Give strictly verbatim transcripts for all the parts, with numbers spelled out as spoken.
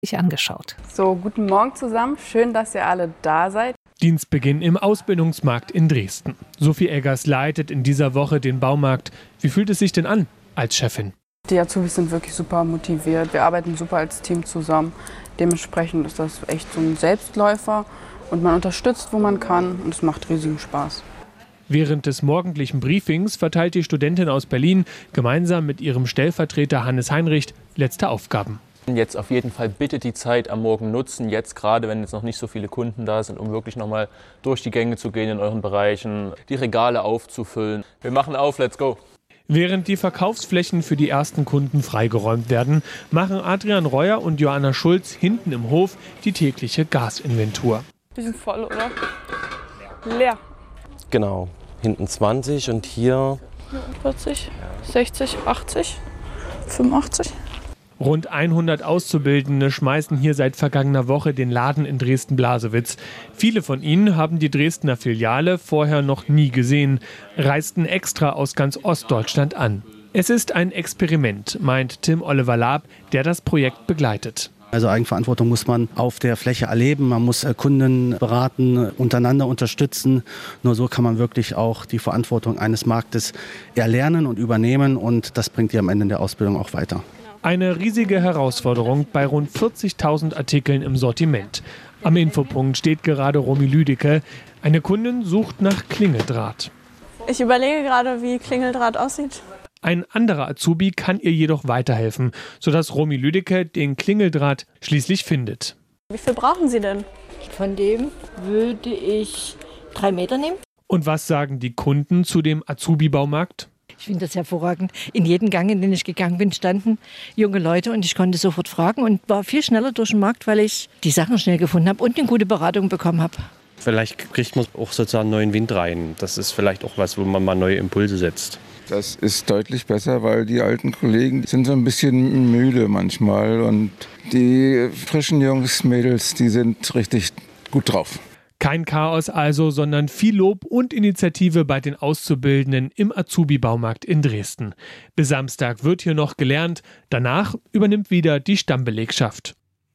sich angeschaut. So, guten Morgen zusammen. Schön, dass ihr alle da seid. Dienstbeginn im Ausbildungsmarkt in Dresden. Sophie Eggers leitet in dieser Woche den Baumarkt. Wie fühlt es sich denn an als Chefin? Die Azubis sind wirklich super motiviert. Wir arbeiten super als Team zusammen. Dementsprechend ist das echt so ein Selbstläufer. Und man unterstützt, wo man kann. Und es macht riesigen Spaß. Während des morgendlichen Briefings verteilt die Studentin aus Berlin gemeinsam mit ihrem Stellvertreter Hannes Heinrich letzte Aufgaben. Jetzt auf jeden Fall bitte die Zeit am Morgen nutzen, jetzt gerade, wenn jetzt noch nicht so viele Kunden da sind, um wirklich nochmal durch die Gänge zu gehen in euren Bereichen, die Regale aufzufüllen. Wir machen auf, let's go! Während die Verkaufsflächen für die ersten Kunden freigeräumt werden, machen Adrian Reuer und Johanna Schulz hinten im Hof die tägliche Gasinventur. Bisschen voll, oder? Leer. Genau, hinten zwanzig und hier vierzig, sechzig, achtzig, fünfundachtzig. Rund hundert Auszubildende schmeißen hier seit vergangener Woche den Laden in Dresden-Blasewitz. Viele von ihnen haben die Dresdner Filiale vorher noch nie gesehen, reisten extra aus ganz Ostdeutschland an. Es ist ein Experiment, meint Tim Oliver Laab, der das Projekt begleitet. Also Eigenverantwortung muss man auf der Fläche erleben, man muss Kunden beraten, untereinander unterstützen. Nur so kann man wirklich auch die Verantwortung eines Marktes erlernen und übernehmen und das bringt die am Ende in der Ausbildung auch weiter. Eine riesige Herausforderung bei rund vierzigtausend Artikeln im Sortiment. Am Infopunkt steht gerade Romy Lüdecke. Eine Kundin sucht nach Klingeldraht. Ich überlege gerade, wie Klingeldraht aussieht. Ein anderer Azubi kann ihr jedoch weiterhelfen, sodass Romy Lüdecke den Klingeldraht schließlich findet. Wie viel brauchen Sie denn? Von dem würde ich drei Meter nehmen. Und was sagen die Kunden zu dem Azubi-Baumarkt? Ich finde das hervorragend. In jedem Gang, in den ich gegangen bin, standen junge Leute und ich konnte sofort fragen und war viel schneller durch den Markt, weil ich die Sachen schnell gefunden habe und eine gute Beratung bekommen habe. Vielleicht kriegt man auch sozusagen neuen Wind rein. Das ist vielleicht auch was, wo man mal neue Impulse setzt. Das ist deutlich besser, weil die alten Kollegen sind so ein bisschen müde manchmal und die frischen Jungs, Mädels, die sind richtig gut drauf. Kein Chaos also, sondern viel Lob und Initiative bei den Auszubildenden im Azubi-Baumarkt in Dresden. Bis Samstag wird hier noch gelernt, danach übernimmt wieder die Stammbelegschaft.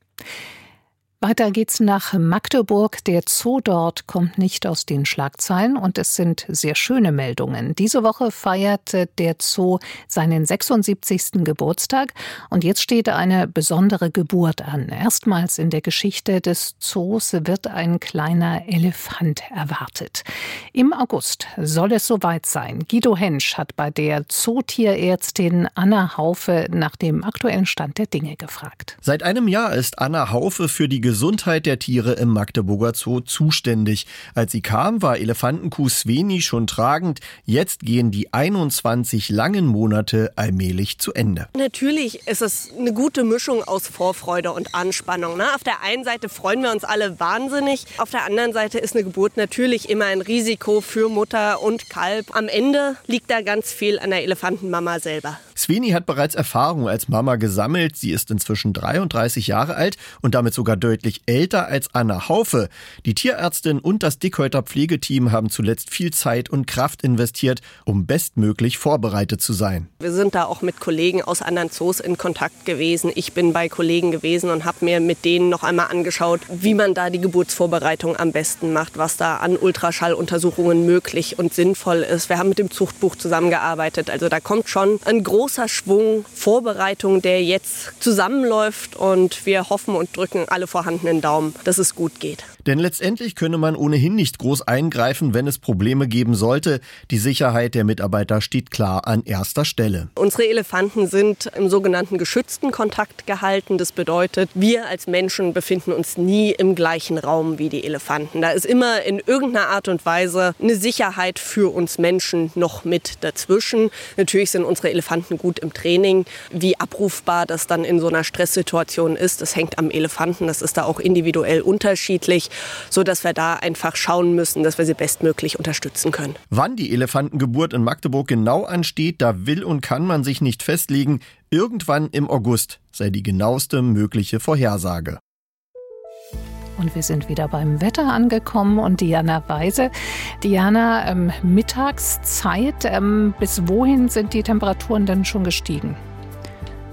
Weiter geht's nach Magdeburg. Der Zoo dort kommt nicht aus den Schlagzeilen und es sind sehr schöne Meldungen. Diese Woche feierte der Zoo seinen sechsundsiebzigsten Geburtstag und jetzt steht eine besondere Geburt an. Erstmals in der Geschichte des Zoos wird ein kleiner Elefant erwartet. Im August soll es soweit sein. Guido Hensch hat bei der Zootierärztin Anna Haufe nach dem aktuellen Stand der Dinge gefragt. Seit einem Jahr ist Anna Haufe für die Gesundheit der Tiere im Magdeburger Zoo zuständig. Als sie kam, war Elefantenkuh Sveni schon tragend. Jetzt gehen die einundzwanzig langen Monate allmählich zu Ende. Natürlich ist es eine gute Mischung aus Vorfreude und Anspannung. Ne? Auf der einen Seite freuen wir uns alle wahnsinnig. Auf der anderen Seite ist eine Geburt natürlich immer ein Risiko für Mutter und Kalb. Am Ende liegt da ganz viel an der Elefantenmama selber. Sveni hat bereits Erfahrung als Mama gesammelt. Sie ist inzwischen dreiunddreißig Jahre alt und damit sogar deutlich älter als Anna Haufe. Die Tierärztin und das Dickhäuter Pflegeteam haben zuletzt viel Zeit und Kraft investiert, um bestmöglich vorbereitet zu sein. Wir sind da auch mit Kollegen aus anderen Zoos in Kontakt gewesen. Ich bin bei Kollegen gewesen und habe mir mit denen noch einmal angeschaut, wie man da die Geburtsvorbereitung am besten macht, was da an Ultraschalluntersuchungen möglich und sinnvoll ist. Wir haben mit dem Zuchtbuch zusammengearbeitet. Also da kommt schon ein großer Schwung Vorbereitung, der jetzt zusammenläuft und wir hoffen und drücken alle vorhandenen Daumen, dass es gut geht. Denn letztendlich könne man ohnehin nicht groß eingreifen, wenn es Probleme geben sollte. Die Sicherheit der Mitarbeiter steht klar an erster Stelle. Unsere Elefanten sind im sogenannten geschützten Kontakt gehalten. Das bedeutet, wir als Menschen befinden uns nie im gleichen Raum wie die Elefanten. Da ist immer in irgendeiner Art und Weise eine Sicherheit für uns Menschen noch mit dazwischen. Natürlich sind unsere Elefanten gut im Training. Wie abrufbar das dann in so einer Stresssituation ist, das hängt am Elefanten. Das ist da auch individuell unterschiedlich, sodass wir da einfach schauen müssen, dass wir sie bestmöglich unterstützen können. Wann die Elefantengeburt in Magdeburg genau ansteht, da will und kann man sich nicht festlegen. Irgendwann im August sei die genaueste mögliche Vorhersage. Und wir sind wieder beim Wetter angekommen und Diana Weise. Diana, ähm, Mittagszeit, ähm, bis wohin sind die Temperaturen denn schon gestiegen?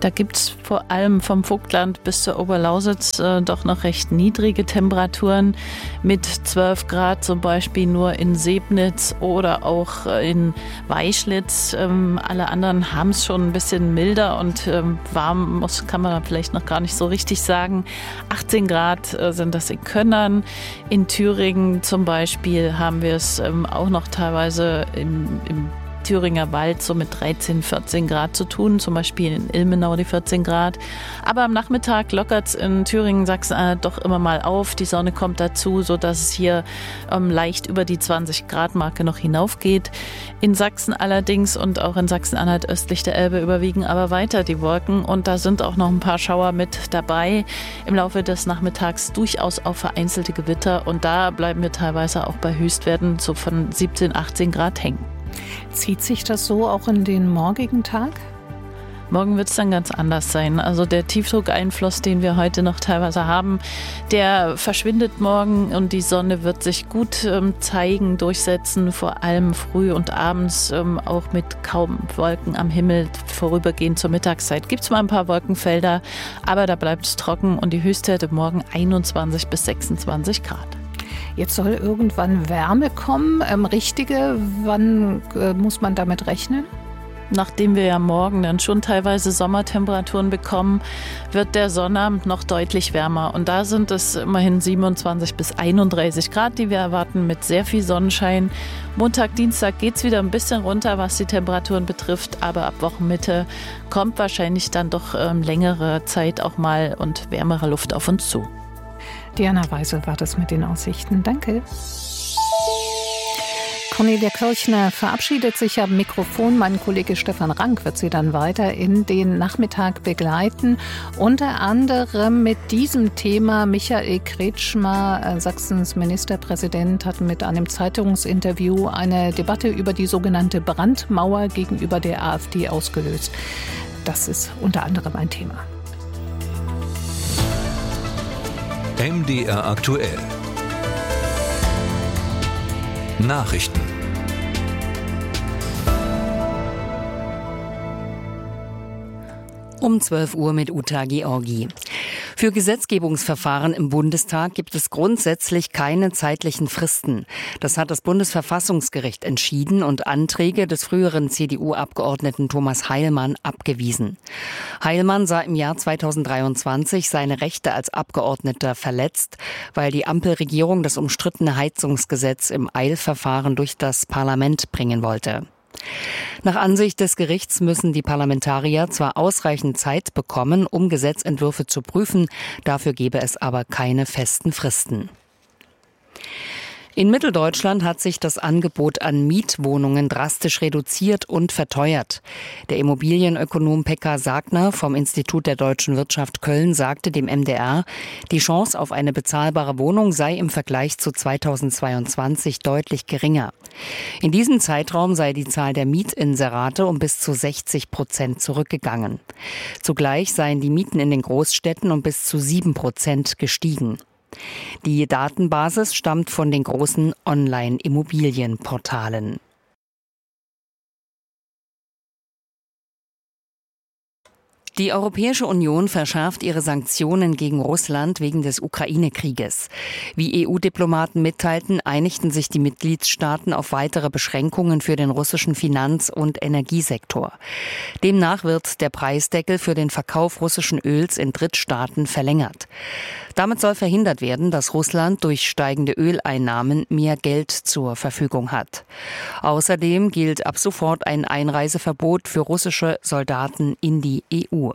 Da gibt es vor allem vom Vogtland bis zur Oberlausitz äh, doch noch recht niedrige Temperaturen mit zwölf Grad zum Beispiel nur in Sebnitz oder auch äh, in Weischlitz. Ähm, alle anderen haben es schon ein bisschen milder und ähm, warm muss, kann man vielleicht noch gar nicht so richtig sagen. achtzehn Grad äh, sind das in Könnern. In Thüringen zum Beispiel haben wir es ähm, auch noch teilweise im, im Thüringer Wald so mit dreizehn, vierzehn Grad zu tun, zum Beispiel in Ilmenau die vierzehn Grad. Aber am Nachmittag lockert es in Thüringen, Sachsen-Anhalt doch immer mal auf. Die Sonne kommt dazu, sodass es hier ähm, leicht über die zwanzig Grad Marke noch hinaufgeht. In Sachsen allerdings und auch in Sachsen-Anhalt östlich der Elbe überwiegen aber weiter die Wolken und da sind auch noch ein paar Schauer mit dabei. Im Laufe des Nachmittags durchaus auch vereinzelte Gewitter und da bleiben wir teilweise auch bei Höchstwerten so von siebzehn, achtzehn Grad hängen. Zieht sich das so auch in den morgigen Tag? Morgen wird es dann ganz anders sein. Also der Tiefdruckeinfluss, den wir heute noch teilweise haben, der verschwindet morgen und die Sonne wird sich gut ähm, zeigen, durchsetzen, vor allem früh und abends, ähm, auch mit kaum Wolken am Himmel. Vorübergehend zur Mittagszeit gibt es mal ein paar Wolkenfelder, aber da bleibt es trocken und die Höchstwerte morgen einundzwanzig bis sechsundzwanzig Grad. Jetzt soll irgendwann Wärme kommen, ähm, richtige. Wann äh, muss man damit rechnen? Nachdem wir ja morgen dann schon teilweise Sommertemperaturen bekommen, wird der Sonnabend noch deutlich wärmer. Und da sind es immerhin siebenundzwanzig bis einunddreißig Grad, die wir erwarten, mit sehr viel Sonnenschein. Montag, Dienstag geht es wieder ein bisschen runter, was die Temperaturen betrifft. Aber ab Wochenmitte kommt wahrscheinlich dann doch ähm, längere Zeit auch mal und wärmere Luft auf uns zu. Diana Weisel war das mit den Aussichten. Danke. Cornelia Kirchner verabschiedet sich am Mikrofon. Mein Kollege Stefan Rank wird sie dann weiter in den Nachmittag begleiten. Unter anderem mit diesem Thema. Michael Kretschmer, Sachsens Ministerpräsident, hat mit einem Zeitungsinterview eine Debatte über die sogenannte Brandmauer gegenüber der AfD ausgelöst. Das ist unter anderem ein Thema. M D R aktuell. Nachrichten. Um zwölf Uhr mit Uta Georgi. Für Gesetzgebungsverfahren im Bundestag gibt es grundsätzlich keine zeitlichen Fristen. Das hat das Bundesverfassungsgericht entschieden und Anträge des früheren C D U-Abgeordneten Thomas Heilmann abgewiesen. Heilmann sah im Jahr zweitausenddreiundzwanzig seine Rechte als Abgeordneter verletzt, weil die Ampelregierung das umstrittene Heizungsgesetz im Eilverfahren durch das Parlament bringen wollte. Nach Ansicht des Gerichts müssen die Parlamentarier zwar ausreichend Zeit bekommen, um Gesetzentwürfe zu prüfen, dafür gebe es aber keine festen Fristen. In Mitteldeutschland hat sich das Angebot an Mietwohnungen drastisch reduziert und verteuert. Der Immobilienökonom Pekka Sagner vom Institut der deutschen Wirtschaft Köln sagte dem M D R, die Chance auf eine bezahlbare Wohnung sei im Vergleich zu zweitausendzweiundzwanzig deutlich geringer. In diesem Zeitraum sei die Zahl der Mietinserate um bis zu sechzig Prozent zurückgegangen. Zugleich seien die Mieten in den Großstädten um bis zu sieben Prozent gestiegen. Die Datenbasis stammt von den großen Online-Immobilienportalen. Die Europäische Union verschärft ihre Sanktionen gegen Russland wegen des Ukraine-Krieges. Wie E U-Diplomaten mitteilten, einigten sich die Mitgliedstaaten auf weitere Beschränkungen für den russischen Finanz- und Energiesektor. Demnach wird der Preisdeckel für den Verkauf russischen Öls in Drittstaaten verlängert. Damit soll verhindert werden, dass Russland durch steigende Öleinnahmen mehr Geld zur Verfügung hat. Außerdem gilt ab sofort ein Einreiseverbot für russische Soldaten in die E U.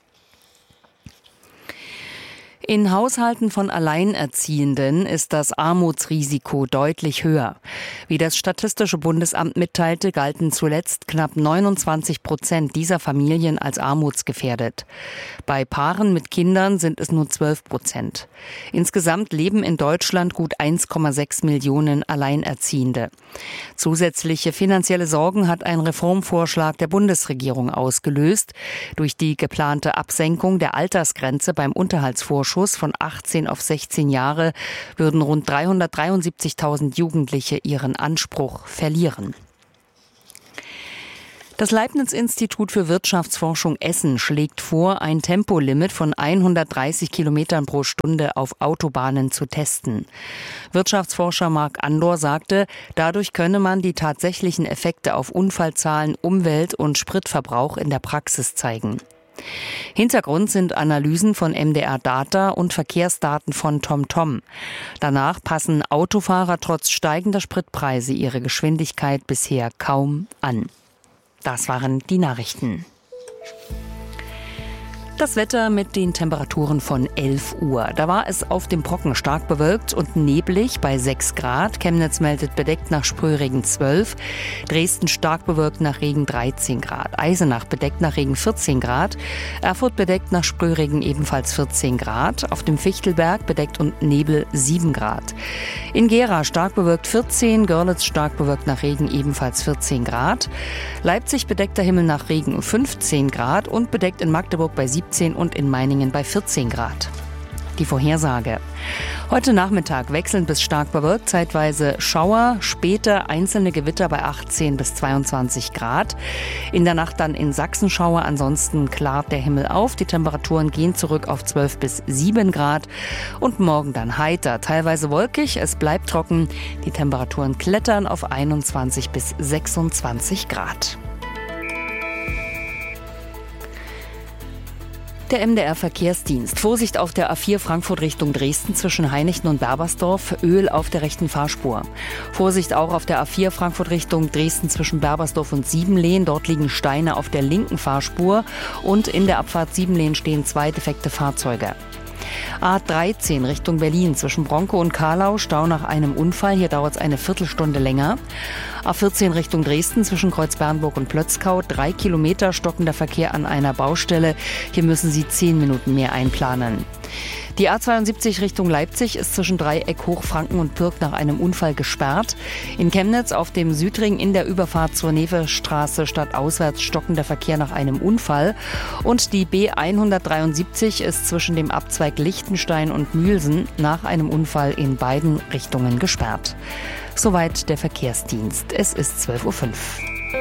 In Haushalten von Alleinerziehenden ist das Armutsrisiko deutlich höher. Wie das Statistische Bundesamt mitteilte, galten zuletzt knapp neunundzwanzig Prozent dieser Familien als armutsgefährdet. Bei Paaren mit Kindern sind es nur zwölf Prozent. Insgesamt leben in Deutschland gut eins Komma sechs Millionen Alleinerziehende. Zusätzliche finanzielle Sorgen hat ein Reformvorschlag der Bundesregierung ausgelöst. Durch die geplante Absenkung der Altersgrenze beim Unterhaltsvorschuss von achtzehn auf sechzehn Jahre würden rund dreihundertdreiundsiebzigtausend Jugendliche ihren Anspruch verlieren. Das Leibniz-Institut für Wirtschaftsforschung Essen schlägt vor, ein Tempolimit von hundertdreißig Kilometern pro Stunde auf Autobahnen zu testen. Wirtschaftsforscher Marc Andor sagte, dadurch könne man die tatsächlichen Effekte auf Unfallzahlen, Umwelt und Spritverbrauch in der Praxis zeigen. Hintergrund sind Analysen von M D R Data und Verkehrsdaten von TomTom. Danach passen Autofahrer trotz steigender Spritpreise ihre Geschwindigkeit bisher kaum an. Das waren die Nachrichten. Das Wetter mit den Temperaturen von elf Uhr. Da war es auf dem Brocken stark bewölkt und neblig bei sechs Grad. Chemnitz meldet bedeckt nach Sprühregen zwölf. Dresden stark bewölkt nach Regen dreizehn Grad. Eisenach bedeckt nach Regen vierzehn Grad. Erfurt bedeckt nach Sprühregen ebenfalls vierzehn Grad. Auf dem Fichtelberg bedeckt und Nebel sieben Grad. In Gera stark bewölkt vierzehn. Görlitz stark bewölkt nach Regen ebenfalls vierzehn Grad. Leipzig bedeckter Himmel nach Regen fünfzehn Grad und bedeckt in Magdeburg bei siebzehn und in Meiningen bei vierzehn Grad. Die Vorhersage. Heute Nachmittag wechselnd bis stark bewölkt, zeitweise Schauer, später einzelne Gewitter bei achtzehn bis zweiundzwanzig Grad. In der Nacht dann in Sachsen Schauer, ansonsten klart der Himmel auf. Die Temperaturen gehen zurück auf zwölf bis sieben Grad und morgen dann heiter, teilweise wolkig, es bleibt trocken. Die Temperaturen klettern auf einundzwanzig bis sechsundzwanzig Grad. Der M D R-Verkehrsdienst. Vorsicht auf der A vier Frankfurt Richtung Dresden zwischen Hainichten und Berbersdorf. Öl auf der rechten Fahrspur. Vorsicht auch auf der A vier Frankfurt Richtung Dresden zwischen Berbersdorf und Siebenlehn. Dort liegen Steine auf der linken Fahrspur. Und in der Abfahrt Siebenlehn stehen zwei defekte Fahrzeuge. A dreizehn Richtung Berlin zwischen Bronkow und Karlau, Stau nach einem Unfall. Hier dauert es eine Viertelstunde länger. A vierzehn Richtung Dresden zwischen Kreuzbernburg und Plötzkau. Drei Kilometer stockender Verkehr an einer Baustelle. Hier müssen Sie zehn Minuten mehr einplanen. Die A zweiundsiebzig Richtung Leipzig ist zwischen Dreieck, Hochfranken und Pirk nach einem Unfall gesperrt. In Chemnitz auf dem Südring in der Überfahrt zur Nevestraße stadtauswärts stockender Verkehr nach einem Unfall. Und die B hundertdreiundsiebzig ist zwischen dem Abzweig Lichtenstein und Mühlsen nach einem Unfall in beiden Richtungen gesperrt. Soweit der Verkehrsdienst. Es ist zwölf Uhr fünf.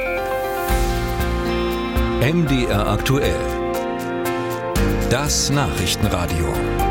M D R aktuell. Das Nachrichtenradio.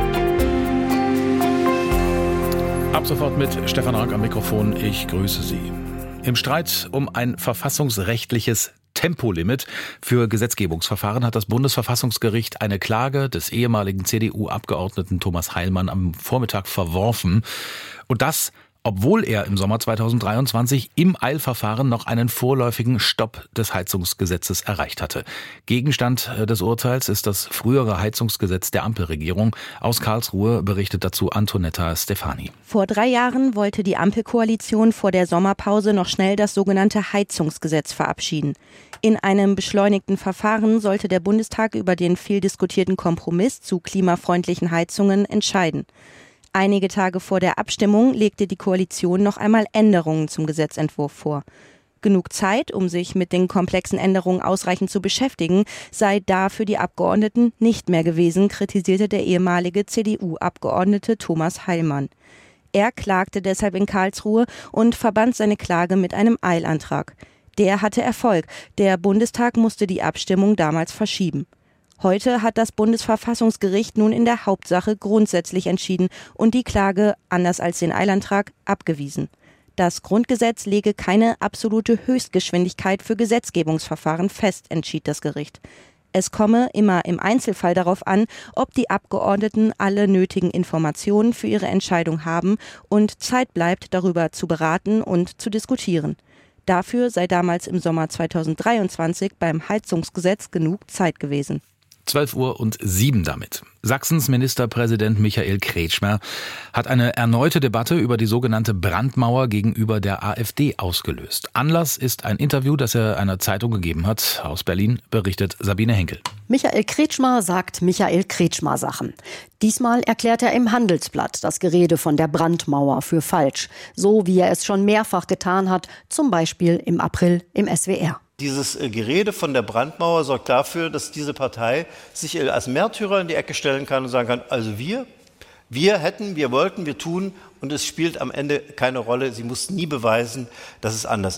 Ab sofort mit Stefan Rank am Mikrofon. Ich grüße Sie. Im Streit um ein verfassungsrechtliches Tempolimit für Gesetzgebungsverfahren hat das Bundesverfassungsgericht eine Klage des ehemaligen C D U-Abgeordneten Thomas Heilmann am Vormittag verworfen. Und das, obwohl er im Sommer zweitausenddreiundzwanzig im Eilverfahren noch einen vorläufigen Stopp des Heizungsgesetzes erreicht hatte. Gegenstand des Urteils ist das frühere Heizungsgesetz der Ampelregierung. Aus Karlsruhe berichtet dazu Antonetta Stefani. Vor drei Jahren wollte die Ampelkoalition vor der Sommerpause noch schnell das sogenannte Heizungsgesetz verabschieden. In einem beschleunigten Verfahren sollte der Bundestag über den viel diskutierten Kompromiss zu klimafreundlichen Heizungen entscheiden. Einige Tage vor der Abstimmung legte die Koalition noch einmal Änderungen zum Gesetzentwurf vor. Genug Zeit, um sich mit den komplexen Änderungen ausreichend zu beschäftigen, sei da für die Abgeordneten nicht mehr gewesen, kritisierte der ehemalige C D U-Abgeordnete Thomas Heilmann. Er klagte deshalb in Karlsruhe und verband seine Klage mit einem Eilantrag. Der hatte Erfolg. Der Bundestag musste die Abstimmung damals verschieben. Heute hat das Bundesverfassungsgericht nun in der Hauptsache grundsätzlich entschieden und die Klage, anders als den Eilantrag, abgewiesen. Das Grundgesetz lege keine absolute Höchstgeschwindigkeit für Gesetzgebungsverfahren fest, entschied das Gericht. Es komme immer im Einzelfall darauf an, ob die Abgeordneten alle nötigen Informationen für ihre Entscheidung haben und Zeit bleibt, darüber zu beraten und zu diskutieren. Dafür sei damals im Sommer zweitausenddreiundzwanzig beim Heizungsgesetz genug Zeit gewesen. zwölf Uhr und sieben damit. Sachsens Ministerpräsident Michael Kretschmer hat eine erneute Debatte über die sogenannte Brandmauer gegenüber der AfD ausgelöst. Anlass ist ein Interview, das er einer Zeitung gegeben hat. Aus Berlin berichtet Sabine Henkel. Michael Kretschmer sagt Michael Kretschmer Sachen. Diesmal erklärt er im Handelsblatt das Gerede von der Brandmauer für falsch. So wie er es schon mehrfach getan hat, zum Beispiel im April im S W R. Dieses Gerede von der Brandmauer sorgt dafür, dass diese Partei sich als Märtyrer in die Ecke stellen kann und sagen kann, also wir, wir hätten, wir wollten, wir tun und es spielt am Ende keine Rolle. Sie muss nie beweisen, dass es anders ist.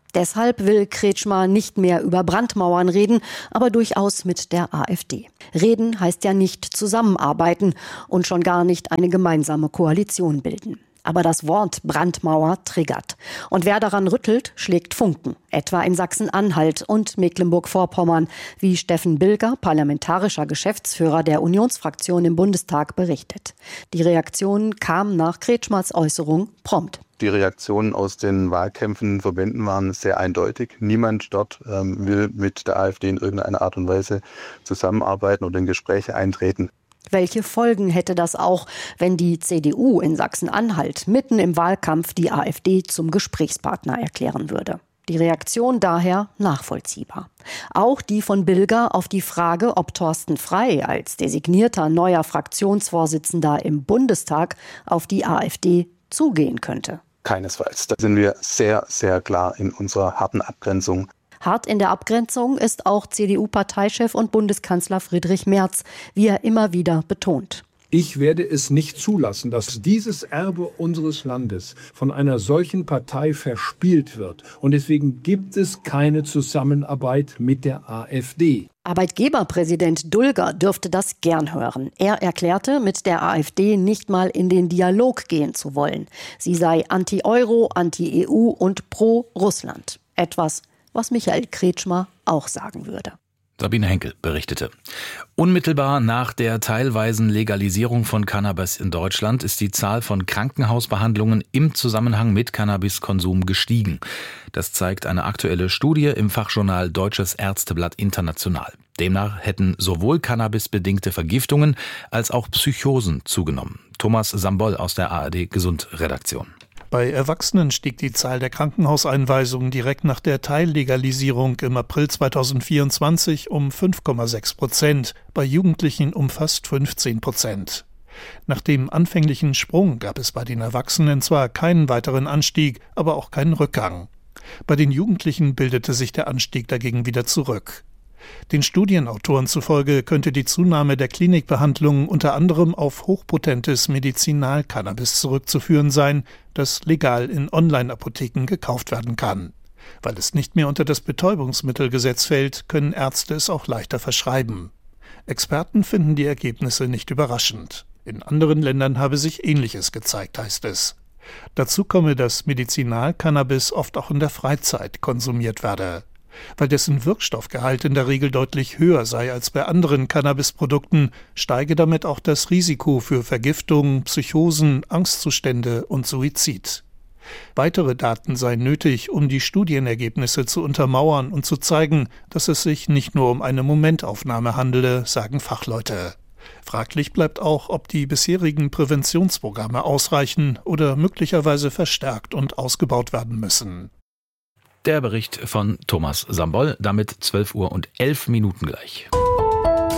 Deshalb will Kretschmer nicht mehr über Brandmauern reden, aber durchaus mit der AfD. Reden heißt ja nicht zusammenarbeiten und schon gar nicht eine gemeinsame Koalition bilden. Aber das Wort Brandmauer triggert. Und wer daran rüttelt, schlägt Funken. Etwa in Sachsen-Anhalt und Mecklenburg-Vorpommern, wie Steffen Bilger, parlamentarischer Geschäftsführer der Unionsfraktion im Bundestag, berichtet. Die Reaktion kam nach Kretschmers Äußerung prompt. Die Reaktionen aus den Wahlkämpfen, Verbänden waren sehr eindeutig. Niemand dort ähm, will mit der AfD in irgendeiner Art und Weise zusammenarbeiten oder in Gespräche eintreten. Welche Folgen hätte das auch, wenn die C D U in Sachsen-Anhalt mitten im Wahlkampf die AfD zum Gesprächspartner erklären würde? Die Reaktion daher nachvollziehbar. Auch die von Bilger auf die Frage, ob Thorsten Frey als designierter neuer Fraktionsvorsitzender im Bundestag auf die AfD zugehen könnte. Keinesfalls. Da sind wir sehr, sehr klar in unserer harten Abgrenzung. Hart in der Abgrenzung ist auch C D U-Parteichef und Bundeskanzler Friedrich Merz, wie er immer wieder betont. Ich werde es nicht zulassen, dass dieses Erbe unseres Landes von einer solchen Partei verspielt wird. Und deswegen gibt es keine Zusammenarbeit mit der AfD. Arbeitgeberpräsident Dulger dürfte das gern hören. Er erklärte, mit der AfD nicht mal in den Dialog gehen zu wollen. Sie sei anti-Euro, anti-E U und pro-Russland. Etwas, was Michael Kretschmer auch sagen würde. Sabine Henkel berichtete. Unmittelbar nach der teilweisen Legalisierung von Cannabis in Deutschland ist die Zahl von Krankenhausbehandlungen im Zusammenhang mit Cannabiskonsum gestiegen. Das zeigt eine aktuelle Studie im Fachjournal Deutsches Ärzteblatt International. Demnach hätten sowohl cannabisbedingte Vergiftungen als auch Psychosen zugenommen. Thomas Sambol aus der A R D Gesund-Redaktion. Bei Erwachsenen stieg die Zahl der Krankenhauseinweisungen direkt nach der Teillegalisierung im April zweitausendvierundzwanzig um fünf Komma sechs Prozent, bei Jugendlichen um fast fünfzehn Prozent. Nach dem anfänglichen Sprung gab es bei den Erwachsenen zwar keinen weiteren Anstieg, aber auch keinen Rückgang. Bei den Jugendlichen bildete sich der Anstieg dagegen wieder zurück. Den Studienautoren zufolge könnte die Zunahme der Klinikbehandlungen unter anderem auf hochpotentes Medizinalcannabis zurückzuführen sein, das legal in Online-Apotheken gekauft werden kann. Weil es nicht mehr unter das Betäubungsmittelgesetz fällt, können Ärzte es auch leichter verschreiben. Experten finden die Ergebnisse nicht überraschend. In anderen Ländern habe sich Ähnliches gezeigt, heißt es. Dazu komme, dass Medizinalcannabis oft auch in der Freizeit konsumiert werde. Weil dessen Wirkstoffgehalt in der Regel deutlich höher sei als bei anderen Cannabisprodukten, steige damit auch das Risiko für Vergiftung, Psychosen, Angstzustände und Suizid. Weitere Daten seien nötig, um die Studienergebnisse zu untermauern und zu zeigen, dass es sich nicht nur um eine Momentaufnahme handele, sagen Fachleute. Fraglich bleibt auch, ob die bisherigen Präventionsprogramme ausreichen oder möglicherweise verstärkt und ausgebaut werden müssen. Der Bericht von Thomas Sambol, damit zwölf Uhr und elf Minuten gleich.